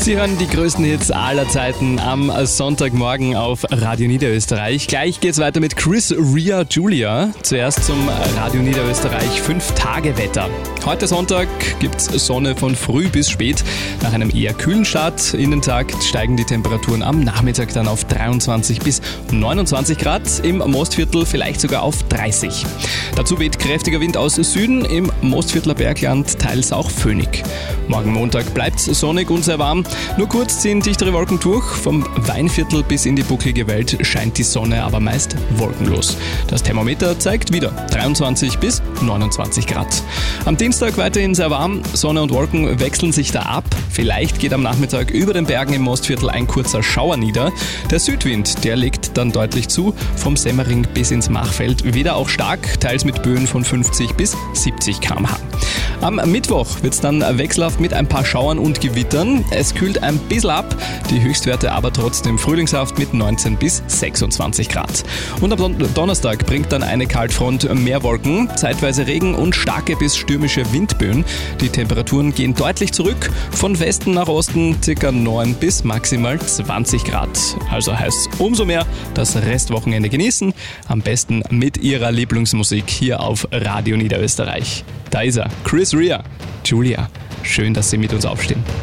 Sie hören die größten Hits aller Zeiten am Sonntagmorgen auf Radio Niederösterreich. Gleich geht's weiter mit Chris Rea Julia. Zuerst zum Radio Niederösterreich 5-Tage-Wetter. Heute Sonntag gibt's Sonne von früh bis spät. Nach einem eher kühlen Start in den Tag steigen die Temperaturen am Nachmittag dann auf 23 bis 29 Grad. Im Mostviertel vielleicht sogar auf 30. Dazu weht kräftiger Wind aus Süden, im Mostviertler Bergland teils auch föhnig. Morgen Montag bleibt's sonnig und sehr warm. Nur kurz ziehen dichtere Wolken durch. Vom Weinviertel bis in die bucklige Welt scheint die Sonne aber meist wolkenlos. Das Thermometer zeigt wieder 23 bis 29 Grad. Am Dienstag weiterhin sehr warm. Sonne und Wolken wechseln sich da ab. Vielleicht geht am Nachmittag über den Bergen im Mostviertel ein kurzer Schauer nieder. Der Südwind, der legt dann deutlich zu. Vom Semmering bis ins Machfeld wieder auch stark, teils mit Böen von 50 bis 70 km/h. Am Mittwoch wird's dann wechselhaft mit ein paar Schauern und Gewittern. Es kühlt ein bisschen ab, die Höchstwerte aber trotzdem frühlingshaft mit 19 bis 26 Grad. Und am Donnerstag bringt dann eine Kaltfront mehr Wolken, zeitweise Regen und starke bis stürmische Windböen. Die Temperaturen gehen deutlich zurück, von Westen nach Osten ca. 9 bis maximal 20 Grad. Also heißt es umso mehr das Restwochenende genießen, am besten mit Ihrer Lieblingsmusik hier auf Radio Niederösterreich. Da ist er, Chris Rea Julia. Schön, dass Sie mit uns aufstehen.